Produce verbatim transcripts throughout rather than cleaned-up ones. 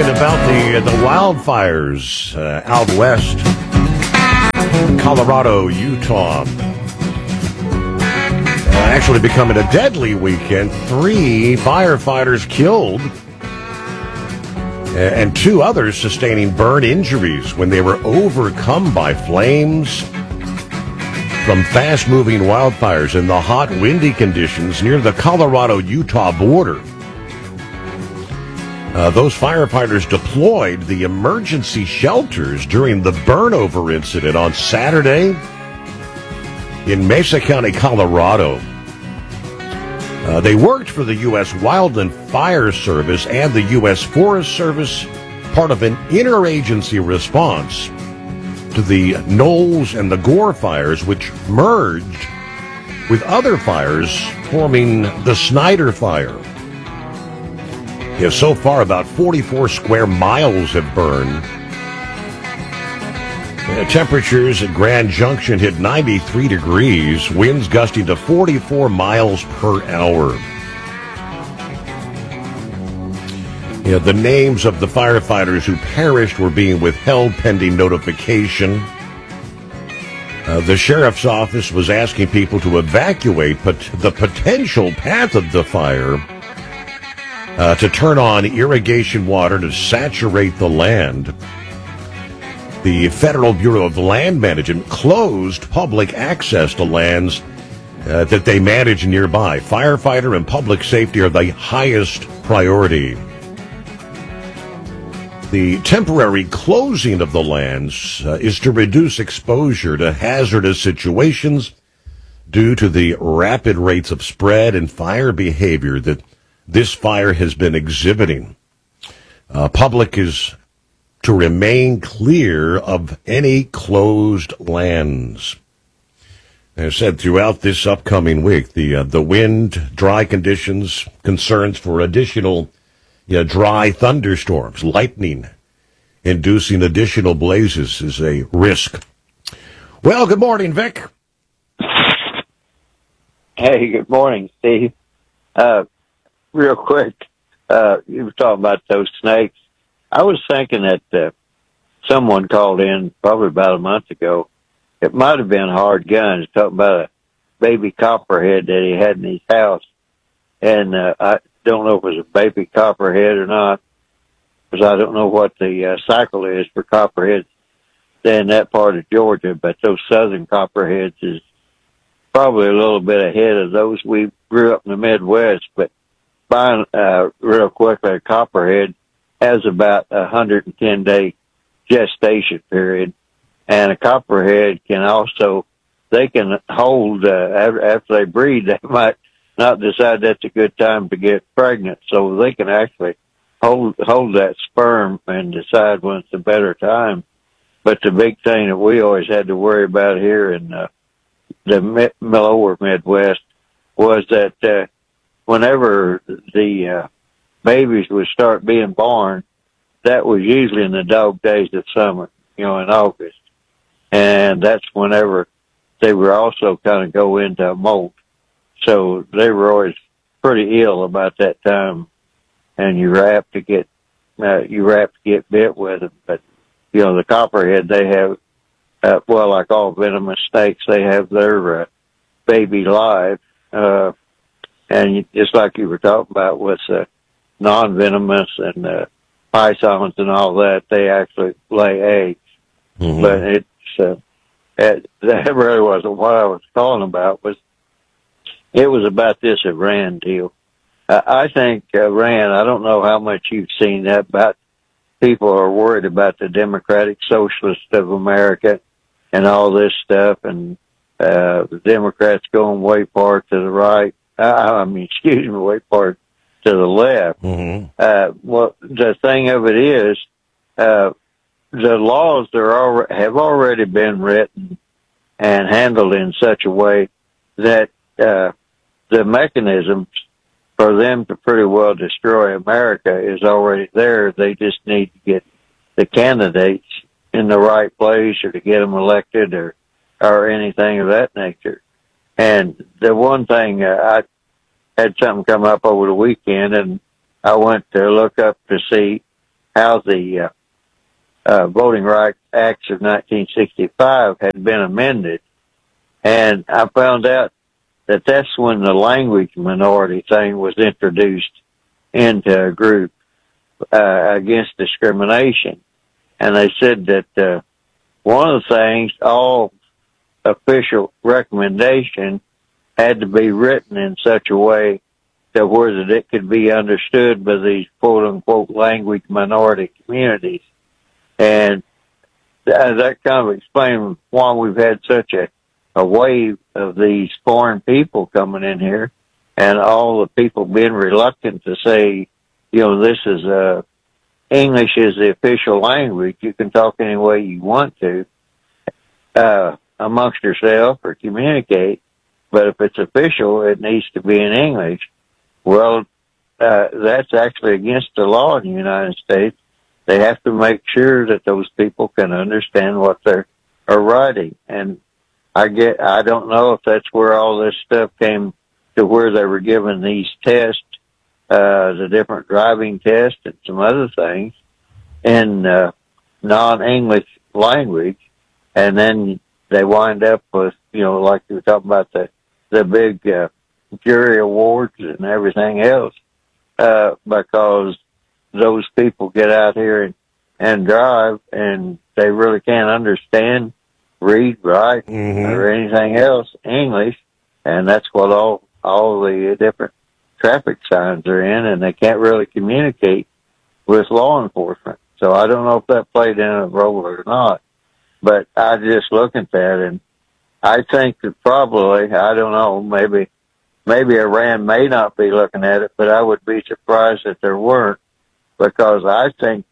talking about the the wildfires uh, out west, Colorado, Utah. Uh, actually becoming a deadly weekend. Three firefighters killed uh, and two others sustaining burn injuries when they were overcome by flames from fast-moving wildfires in the hot, windy conditions near the Colorado-Utah border. Uh, those firefighters deployed the emergency shelters during the burnover incident on Saturday in Mesa County, Colorado. Uh, they worked for the U S Wildland Fire Service and the U S Forest Service, part of an interagency response to the Knowles and the Gore fires, which merged with other fires forming the Snyder Fire. Yeah, so far, about forty-four square miles have burned. Uh, temperatures at Grand Junction hit ninety-three degrees, winds gusting to forty-four miles per hour. Yeah, the names of the firefighters who perished were being withheld pending notification. Uh, the sheriff's office was asking people to evacuate, but the potential path of the fire Uh, to turn on irrigation water to saturate the land. The Federal Bureau of Land Management closed public access to lands uh, that they manage nearby. Firefighter and public safety are the highest priority. The temporary closing of the lands uh, is to reduce exposure to hazardous situations due to the rapid rates of spread and fire behavior that this fire has been exhibiting. Uh, public is to remain clear of any closed lands. As I said, throughout this upcoming week, the uh, the wind, dry conditions, concerns for additional you know, dry thunderstorms, lightning, inducing additional blazes is a risk. Well, good morning, Vic. Hey, good morning, Steve. Uh, Real quick, uh, you were talking about those snakes. I was thinking that uh, someone called in probably about a month ago. It might have been Hard Guns talking about a baby copperhead that he had in his house. And uh, I don't know if it was a baby copperhead or not, because I don't know what the uh, cycle is for copperheads in that part of Georgia. But those southern copperheads is probably a little bit ahead of those we grew up in the Midwest. But buying uh, real quickly, a copperhead has about a one hundred ten day gestation period, and a copperhead can also, they can hold, uh, after, after they breed, they might not decide that's a good time to get pregnant, so they can actually hold hold that sperm and decide when it's a better time. But the big thing that we always had to worry about here in uh, the mid, lower Midwest was that uh, whenever the uh, babies would start being born, that was usually in the dog days of summer, you know, in August. And that's whenever they were also kind of go into molt. So they were always pretty ill about that time. And you were apt to get, uh, you were apt to get bit with them. But, you know, the copperhead, they have, uh, well, like all venomous snakes, they have their uh, baby live. Uh, And just like you were talking about with uh, non-venomous and uh, pythons and all that, they actually lay eggs. Mm-hmm. But it's uh, it, that really wasn't what I was calling about. Was it was about this Iran deal? Uh, I think Iran. I don't know how much you've seen that, but people are worried about the Democratic Socialists of America and all this stuff, and uh, the Democrats going way far to the right. I mean, excuse me, way far to the left. Mm-hmm. Uh, well, the thing of it is, uh, the laws are already, have already been written and handled in such a way that uh, the mechanisms for them to pretty well destroy America is already there. They just need to get the candidates in the right place or to get them elected or, or anything of that nature. And the one thing, uh, I had something come up over the weekend, and I went to look up to see how the uh, uh, Voting Rights Acts of nineteen sixty-five had been amended. And I found out that that's when the language minority thing was introduced into a group uh, against discrimination. And they said that uh, one of the things, all official recommendation had to be written in such a way that where that it could be understood by these quote-unquote language minority communities. And that kind of explains why we've had such a, a wave of these foreign people coming in here, and all the people being reluctant to say, you know, this is uh English is the official language. You can talk any way you want to uh amongst yourself or communicate, but if it's official, it needs to be in English. Well, uh, that's actually against the law in the United States. They have to make sure that those people can understand what they're are writing. And I get, I don't know if that's where all this stuff came to, where they were given these tests, uh, the different driving tests and some other things in uh, non-English language, and then they wind up with, you know, like you were talking about the the big uh, jury awards and everything else, uh, because those people get out here and, and drive, and they really can't understand, read, write, mm-hmm. or anything else English, and that's what all all the different traffic signs are in, and they can't really communicate with law enforcement. So I don't know if that played in a role or not, but I just look at that, and I think that probably, I don't know, maybe maybe Iran may not be looking at it, but I would be surprised if there weren't, because I think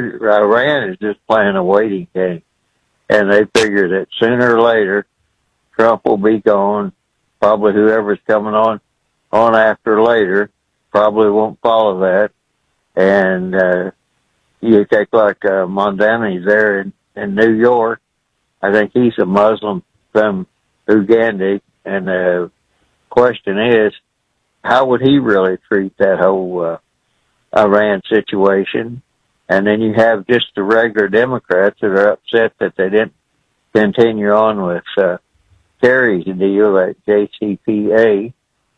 Iran is just playing a waiting game, and they figure that sooner or later Trump will be gone. Probably whoever's coming on on after later probably won't follow that. And uh, you take like uh, Mondani there in, in New York. I think he's a Muslim from Uganda, and the question is, how would he really treat that whole uh, Iran situation? And then you have just the regular Democrats that are upset that they didn't continue on with uh, Kerry's deal at J C P O.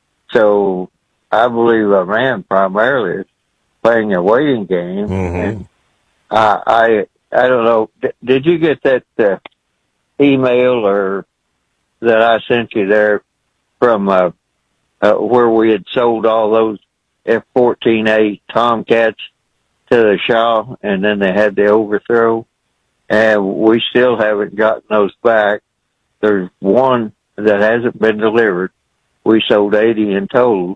So I believe Iran primarily is playing a waiting game. Mm-hmm. And uh, I I don't know. D- did you get that uh, email or that I sent you there from uh, uh, where we had sold all those F fourteen A Tomcats to the Shah, and then they had the overthrow, and we still haven't gotten those back. There's one that hasn't been delivered. We sold eighty in total,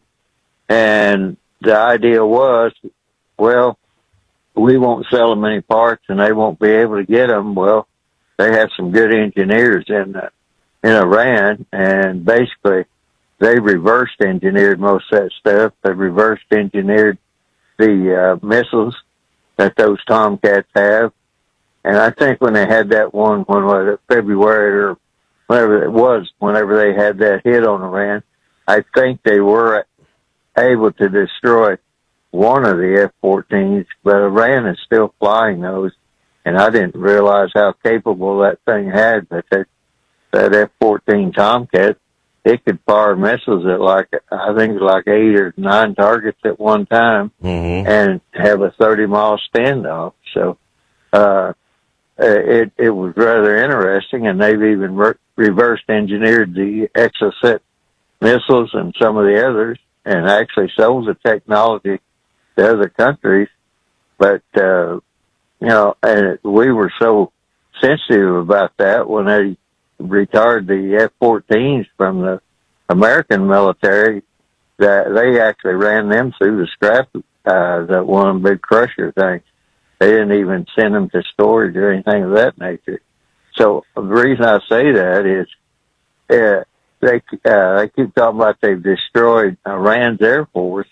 and the idea was, well, we won't sell them any parts, and they won't be able to get them. Well, they have some good engineers in uh, in Iran, and basically they reversed engineered most of that stuff. They reversed engineered the uh, missiles that those Tomcats have. And I think when they had that one, when was it, February or whatever it was, whenever they had that hit on Iran, I think they were able to destroy one of the F fourteens, but Iran is still flying those. And I didn't realize how capable that thing had, but that, that F fourteen Tomcat, it could fire missiles at like, I think it was like eight or nine targets at one time, mm-hmm. and have a thirty mile standoff. So, uh, it, it was rather interesting, and they've even re- reversed engineered the Exocet missiles and some of the others, and actually sold the technology to other countries. But, uh, you know, and we were so sensitive about that when they retired the F fourteens from the American military, that they actually ran them through the scrap, uh, that one big crusher thing. They didn't even send them to storage or anything of that nature. So the reason I say that is, uh, they, uh, they keep talking about they've destroyed Iran's Air Force.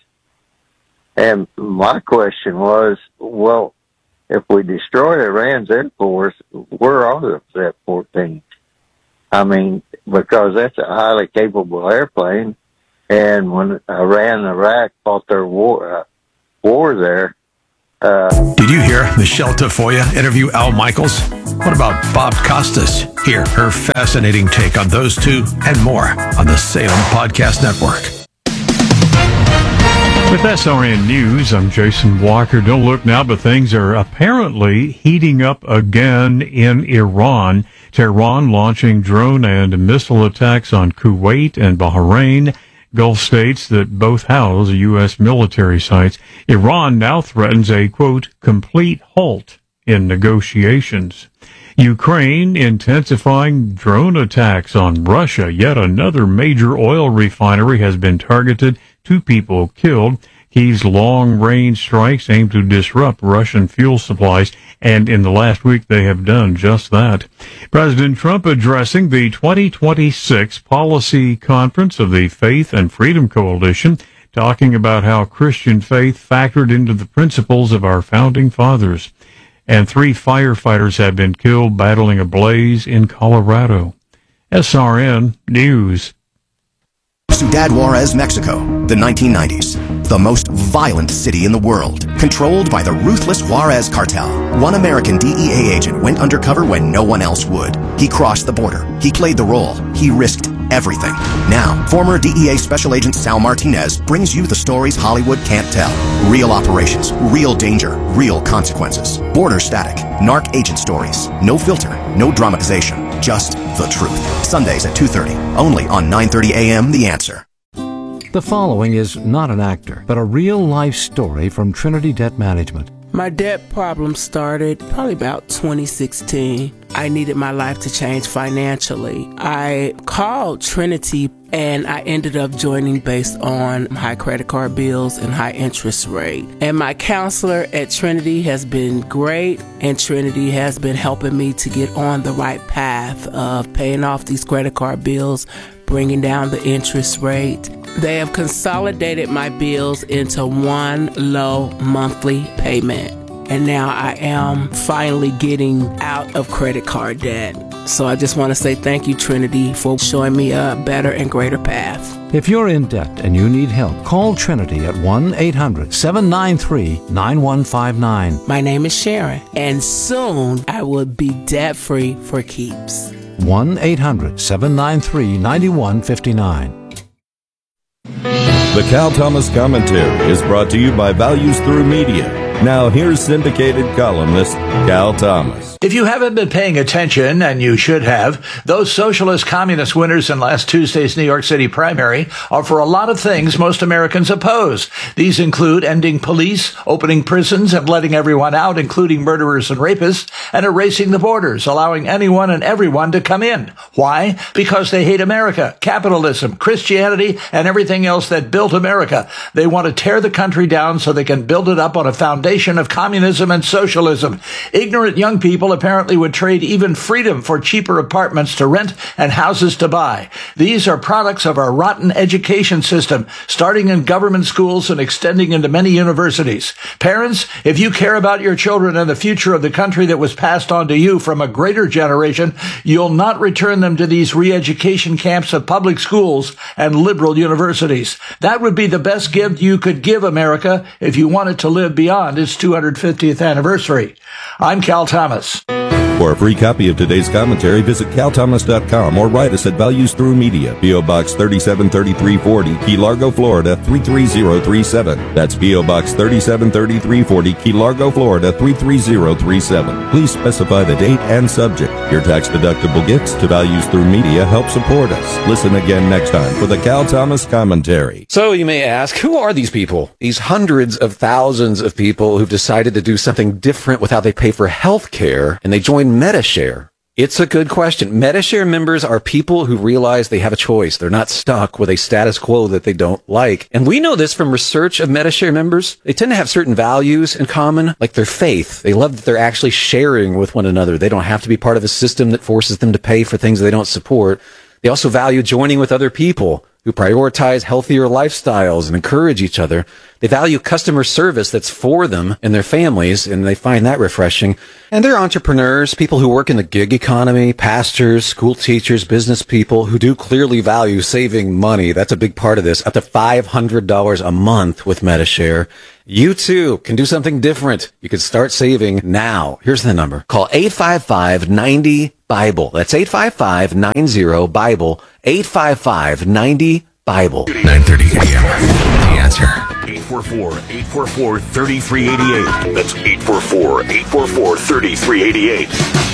And my question was, well, if we destroy Iran's Air Force, where are those F fourteens? I mean, because that's a highly capable airplane, and when Iran and Iraq fought their war uh, war there, Uh, Did you hear Michelle Tafoya interview Al Michaels? What about Bob Costas? Hear her fascinating take on those two and more on the Salem Podcast Network. With S R N News, I'm Jason Walker. Don't look now, but things are apparently heating up again in Iran. Tehran launching drone and missile attacks on Kuwait and Bahrain, Gulf states that both house U S military sites. Iran now threatens a, quote, complete halt in negotiations. Ukraine intensifying drone attacks on Russia. Yet another major oil refinery has been targeted. Two people killed. Kyiv's long-range strikes aim to disrupt Russian fuel supplies, and in the last week they have done just that. President Trump addressing the twenty twenty-six Policy Conference of the Faith and Freedom Coalition, talking about how Christian faith factored into the principles of our founding fathers. And three firefighters have been killed battling a blaze in Colorado. S R N News. Ciudad Juarez, Mexico, the nineteen nineties. The most violent city in the world, controlled by the ruthless Juarez cartel. One American D E A agent went undercover when no one else would. He crossed the border. He played the role. He risked everything. Now, former D E A Special Agent Sal Martinez brings you the stories Hollywood can't tell. Real operations, real danger, real consequences. Border static, narc agent stories. No filter, no dramatization, just the truth. Sundays at two thirty, only on nine thirty a.m. The Answer. The following is not an actor, but a real-life story from Trinity Debt Management. My debt problem started probably about twenty sixteen. I needed my life to change financially. I called Trinity and I ended up joining based on high credit card bills and high interest rate. And my counselor at Trinity has been great, and Trinity has been helping me to get on the right path of paying off these credit card bills, bringing down the interest rate. They have consolidated my bills into one low monthly payment. And now I am finally getting out of credit card debt. So I just want to say thank you, Trinity, for showing me a better and greater path. If you're in debt and you need help, call Trinity at one eight hundred seven nine three nine one five nine. My name is Sharon, and soon I will be debt-free for keeps. one eight hundred seven nine three nine one five nine. The Cal Thomas Commentary is brought to you by Values Through Media. Now here's syndicated columnist Cal Thomas. If you haven't been paying attention, and you should have, those socialist communist winners in last Tuesday's New York City primary are for a lot of things most Americans oppose. These include ending police, opening prisons and letting everyone out, including murderers and rapists, and erasing the borders, allowing anyone and everyone to come in. Why? Because they hate America, capitalism, Christianity, and everything else that built America. They want to tear the country down so they can build it up on a foundation of communism and socialism. Ignorant young people apparently would trade even freedom for cheaper apartments to rent and houses to buy. These are products of our rotten education system, starting in government schools and extending into many universities. Parents, if you care about your children and the future of the country that was passed on to you from a greater generation, you'll not return them to these re-education camps of public schools and liberal universities. That would be the best gift you could give America if you wanted to live beyond its two hundred fiftieth anniversary. I'm Cal Thomas. For a free copy of today's commentary, visit cal thomas dot com or write us at Values Through Media, P O. Box thirty-seven thirty-three forty, Key Largo, Florida three three zero three seven. That's P O. Box thirty-seven thirty-three forty, Key Largo, Florida three three zero three seven. Please specify the date and subject. Your tax-deductible gifts to Values Through Media help support us. Listen again next time for the Cal Thomas Commentary. So you may ask, who are these people? These hundreds of thousands of people who've decided to do something different with how they pay for health care, and they join Medi-Share. It's a good question. Medi-Share members are people who realize they have a choice. They're not stuck with a status quo that they don't like. And we know this from research of Medi-Share members. They tend to have certain values in common, like their faith. They love that they're actually sharing with one another. They don't have to be part of a system that forces them to pay for things they don't support. They also value joining with other people who prioritize healthier lifestyles and encourage each other. They value customer service that's for them and their families, and they find that refreshing. And they're entrepreneurs, people who work in the gig economy, pastors, school teachers, business people who do clearly value saving money. That's a big part of this, up to five hundred dollars a month with Medi-Share. You too can do something different. You can start saving now. Here's the number. Call eight five five, nine zero, Bible. That's eight five five, nine zero, Bible. eight five five, nine zero, Bible. nine thirty a m. The Answer. eight four four, eight four four, three three eight eight. That's eight four four, eight four four, three three eight eight.